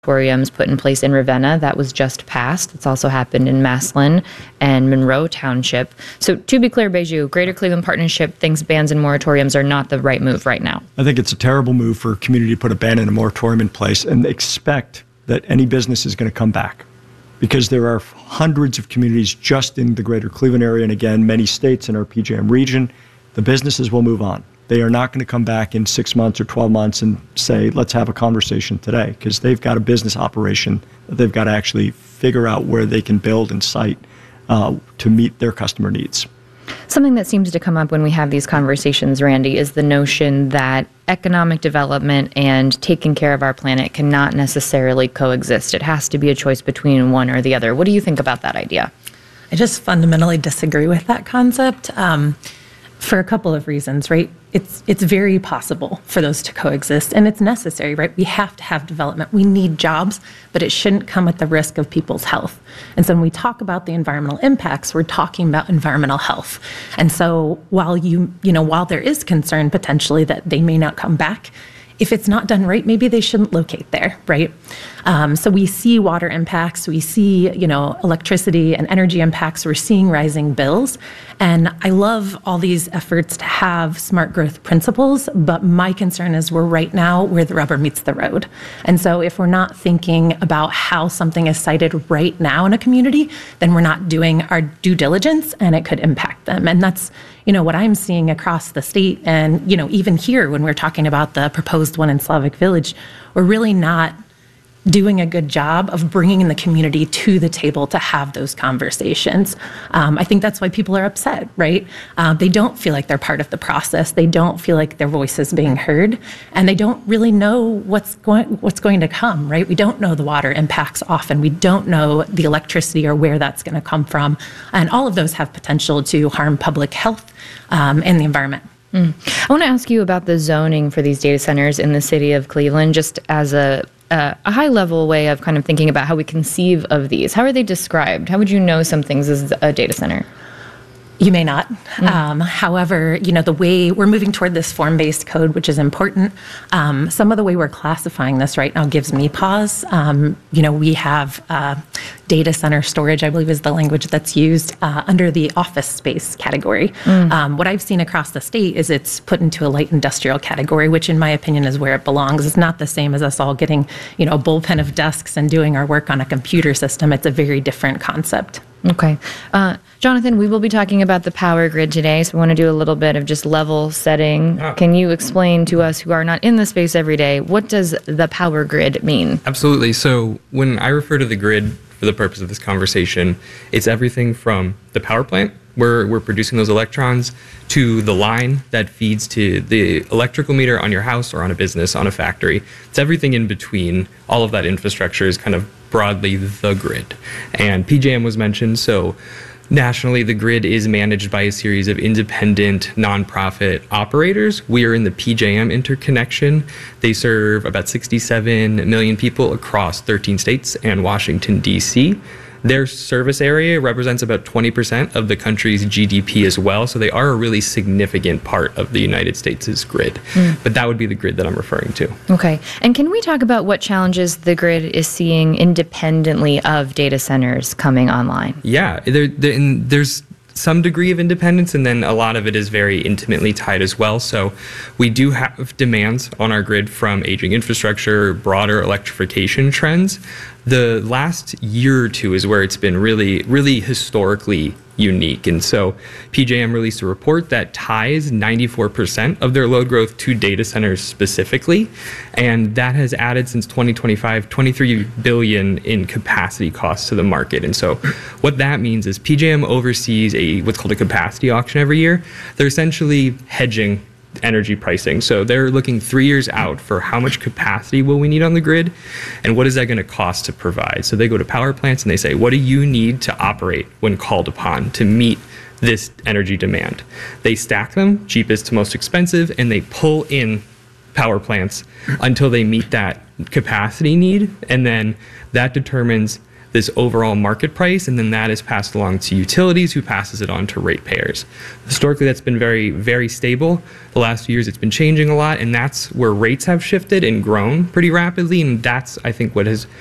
moratoriums put in place in Ravenna. That was just passed. It's also happened in Maslin and Monroe Township. So to be clear, Baiju, Greater Cleveland Partnership thinks bans and moratoriums are not the right move right now. I think it's a terrible move for a community to put a ban and a moratorium in place and expect that any business is going to come back, because there are hundreds of communities just in the Greater Cleveland area, and again, many states in our PJM region. The businesses will move on. They are not going to come back in 6 months or 12 months and say, let's have a conversation today, because they've got a business operation that they've got to actually figure out where they can build and site to meet their customer needs. Something that seems to come up when we have these conversations, Randy, is the notion that economic development and taking care of our planet cannot necessarily coexist. It has to be a choice between one or the other. What do you think about that idea? I just fundamentally disagree with that concept. For a couple of reasons, right? It's very possible for those to coexist, and it's necessary, right? We have to have development. We need jobs, but it shouldn't come at the risk of people's health. And so when we talk about the environmental impacts, we're talking about environmental health. And so while while there is concern potentially that they may not come back, if it's not done right, maybe they shouldn't locate there, right? So we see water impacts, we see, electricity and energy impacts, we're seeing rising bills. And I love all these efforts to have smart growth principles, but my concern is we're right now where the rubber meets the road. And so if we're not thinking about how something is cited right now in a community, then we're not doing our due diligence and it could impact them. And that's, what I'm seeing across the state. And, even here when we're talking about the proposed one in Slavic Village, we're really not doing a good job of bringing the community to the table to have those conversations. I think that's why people are upset, right? They don't feel like they're part of the process. They don't feel like their voice is being heard, and they don't really know what's going to come, right? We don't know the water impacts often. We don't know the electricity or where that's going to come from, and all of those have potential to harm public health and the environment. I want to ask you about the zoning for these data centers in the city of Cleveland, just as a high-level way of kind of thinking about how we conceive of these. How are they described? How would you know some things as a data center? You may not. However, the way we're moving toward this form-based code, which is important, some of the way we're classifying this right now gives me pause. We have data center storage, I believe is the language that's used, under the office space category. What I've seen across the state is it's put into a light industrial category, which in my opinion is where it belongs. It's not the same as us all getting, a bullpen of desks and doing our work on a computer system. It's a very different concept. Okay. Jonathan, we will be talking about the power grid today, so we want to do a little bit of just level setting. Can you explain to us who are not in the space every day, what does the power grid mean? Absolutely. So when I refer to the grid for the purpose of this conversation, it's everything from the power plant, where we're producing those electrons, to the line that feeds to the electrical meter on your house or on a business, on a factory. It's everything in between. All of that infrastructure is kind of broadly the grid. And PJM was mentioned, so nationally the grid is managed by a series of independent nonprofit operators. We are in the PJM interconnection. They serve about 67 million people across 13 states and Washington, D.C. Their service area represents about 20% of the country's GDP as well, so they are a really significant part of the United States' grid. But that would be the grid that I'm referring to. Okay. And can we talk about what challenges the grid is seeing independently of data centers coming online? Yeah, there's some degree of independence, and then a lot of it is very intimately tied as well. So we do have demands on our grid from aging infrastructure, broader electrification trends. The last year or two is where it's been really, really historically unique. And so PJM released a report that ties 94% of their load growth to data centers specifically. And that has added since 2025, $23 billion in capacity costs to the market. And so what that means is PJM oversees what's called a capacity auction every year. They're essentially hedging energy pricing. So they're looking 3 years out for how much capacity will we need on the grid and what is that going to cost to provide. So they go to power plants and they say, what do you need to operate when called upon to meet this energy demand? They stack them, cheapest to most expensive, and they pull in power plants until they meet that capacity need. And then that determines this overall market price, and then that is passed along to utilities, who passes it on to ratepayers. Historically, that's been very, very stable. The last few years, it's been changing a lot, and that's where rates have shifted and grown pretty rapidly, and that's, I think, what has